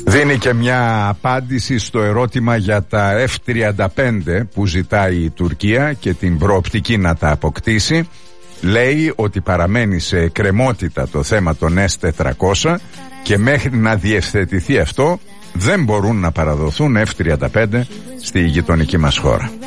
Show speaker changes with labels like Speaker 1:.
Speaker 1: Δίνει και μια απάντηση στο ερώτημα για τα F-35 που ζητάει η Τουρκία και την προοπτική να τα αποκτήσει. Λέει ότι παραμένει σε εκκρεμότητα το θέμα των S-400 και μέχρι να διευθετηθεί αυτό δεν μπορούν να παραδοθούν F-35 στη γειτονική μας χώρα.